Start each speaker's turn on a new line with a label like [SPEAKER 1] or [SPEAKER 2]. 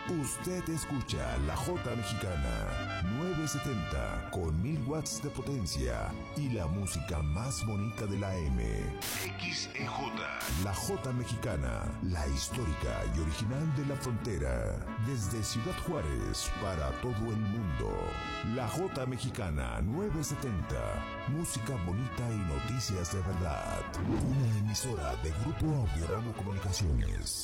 [SPEAKER 1] Usted escucha la Jota Mexicana 970 con 1000 watts de potencia y la música más bonita de la M. XEJ. La Jota Mexicana, la histórica y original de la frontera. Desde Ciudad Juárez para todo el mundo. La Jota Mexicana 970. Música bonita y noticias de verdad. Una emisora de Grupo Audiorama Comunicaciones.